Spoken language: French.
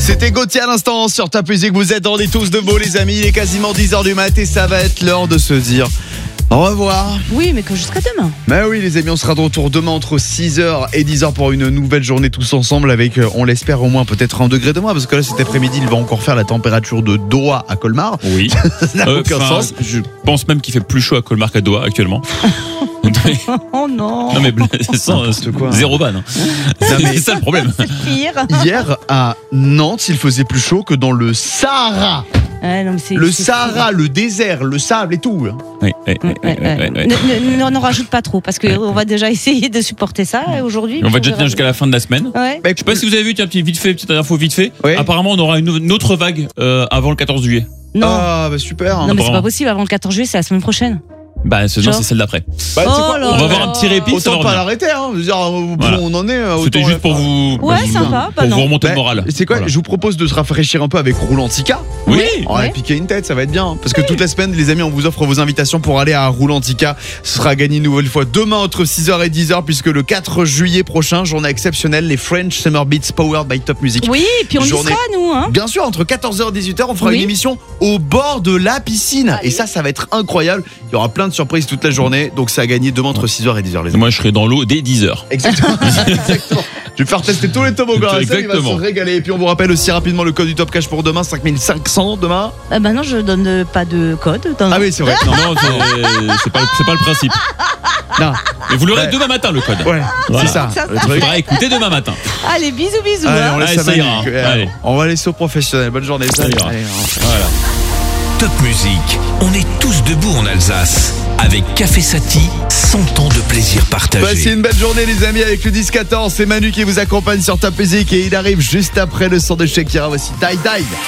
C'était Gauthier à l'instant sur Top Music. Vous êtes dans les tous de beau les amis. Il est quasiment 10h du mat et ça va être l'heure de se dire au revoir. Oui, mais que jusqu'à demain. Mais oui les amis, on sera de retour demain entre 6h et 10h pour une nouvelle journée tous ensemble avec, on l'espère au moins peut-être 1 degré de moins. Parce que là cet après-midi il va encore faire la température de Doha à Colmar. Oui. Ça n'a aucun sens. Je pense même qu'il fait plus chaud à Colmar qu'à Doha actuellement. Oh non. Non mais sans quoi. zéro ban. C'est ça le problème. Pire. Hier à Nantes il faisait plus chaud que dans le Sahara. Non, mais Le Sahara, le désert, le sable et tout. Oui. Ne rajoute pas trop parce qu'on va déjà essayer de supporter ça aujourd'hui. On va déjà tenir jusqu'à la fin de la semaine. Ouais. Bah, Je sais pas si vous avez vu, tiens, petite info vite fait. Oui. Apparemment, on aura une autre vague avant le 14 juillet. Non. Ah bah super. Non mais c'est apparemment. pas possible, avant le 14 juillet, c'est la semaine prochaine. Bah, non, Genre. c'est celle d'après. Bah, tu sais quoi, là On va là. avoir un petit répit, ça va autant pas revenir. l'arrêter, hein. Je veux dire, Voilà. on en est. C'était autant juste pour vous. Ouais, vous- sympa, Pour non. vous remonter Bah, le moral. C'est quoi Voilà. Je vous propose de se rafraîchir un peu avec Roulantica. Oui. On va Ouais. piquer une tête, ça va être bien. Parce que toute la semaine, les amis, on vous offre vos invitations pour aller à Roulantica. Ce sera gagné une nouvelle fois demain entre 6h et 10h, puisque le 4 juillet prochain, journée exceptionnelle, les French Summer Beats Powered by Top Music. Oui, puis on y Journée. sera nous, hein. Bien sûr, entre 14h et 18h, on fera Oui. une émission au bord de la piscine. Allez. Et ça va être incroyable. Il y aura plein de surprises toute la journée. Donc, ça a gagné demain entre 6h et 10h, les amis. Moi, je serai dans l'eau dès 10h. Exactement. Exactement. Je vais faire tester tous les toboggans. Ça, il va Exactement. se régaler. Et puis, on vous rappelle aussi rapidement le code du Top Cash pour demain, 5500 demain. Bah non, je donne pas de code. Ah oui, c'est vrai. Non. Non, c'est pas le principe. Non. Mais vous l'aurez Ouais. demain matin, le code. Ouais, Voilà. c'est ça. Ça, Le Il truc. faudra écouter demain matin. Allez, bisous. Allez, hein. on laisse Allez, ça ça ira. magnifique. Allez. On va laisser aux professionnels. Bonne journée. Ça ira. Allez, Voilà. Top Music, on est tous debout en Alsace. Avec Café Sati, 100 ans de plaisir partagé. Passez une belle journée les amis avec le 10-14. C'est Manu qui vous accompagne sur Top Music et il arrive juste après le son de Shakira. Voici Die Die.